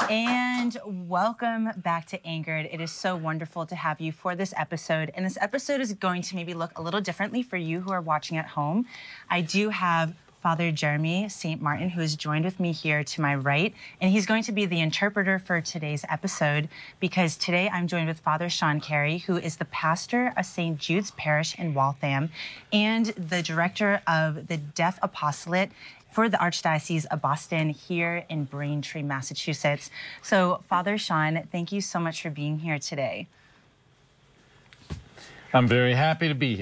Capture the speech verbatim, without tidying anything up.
And welcome back to Anchored. It is so wonderful to have you for this episode. And this episode is going to maybe look a little differently for you who are watching at home. I do have Father Jeremy Saint Martin, who has joined with me here to my right, and he's going to be the interpreter for today's episode because today I'm joined with Father Sean Carey, who is the pastor of Saint Jude's Parish in Waltham and the director of the Deaf Apostolate for the Archdiocese of Boston here in Braintree, Massachusetts. So, Father Sean, thank you so much for being here today. I'm very happy to be here.